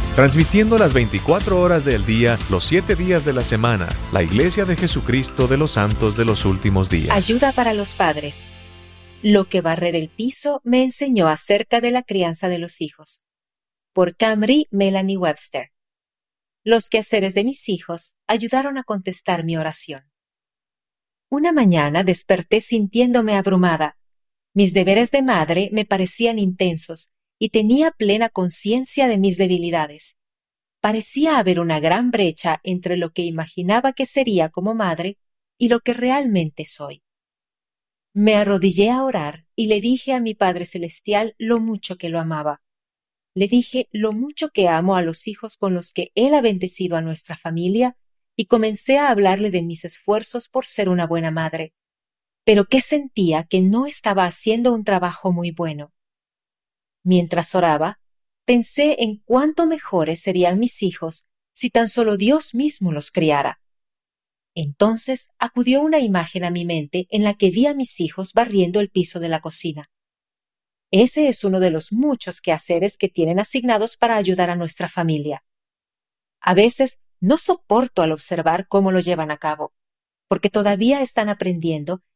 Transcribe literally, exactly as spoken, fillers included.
Transmitiendo las veinticuatro horas del día, los siete días de la semana, la Iglesia de Jesucristo de los Santos de los Últimos Días. Ayuda para los padres. Lo que barrer el piso me enseñó acerca de la crianza de los hijos. Por Camry Melanie Webster. Los quehaceres de mis hijos ayudaron a contestar mi oración. Una mañana desperté sintiéndome abrumada. Mis deberes de madre me parecían intensos y tenía plena conciencia de mis debilidades. Parecía haber una gran brecha entre lo que imaginaba que sería como madre y lo que realmente soy. Me arrodillé a orar y le dije a mi Padre Celestial lo mucho que lo amaba. Le dije lo mucho que amo a los hijos con los que Él ha bendecido a nuestra familia y comencé a hablarle de mis esfuerzos por ser una buena madre, pero que sentía que no estaba haciendo un trabajo muy bueno. Mientras oraba, pensé en cuánto mejores serían mis hijos si tan solo Dios mismo los criara. Entonces acudió una imagen a mi mente en la que vi a mis hijos barriendo el piso de la cocina. Ese es uno de los muchos quehaceres que tienen asignados para ayudar a nuestra familia. A veces no soporto al observar cómo lo llevan a cabo, porque todavía están aprendiendo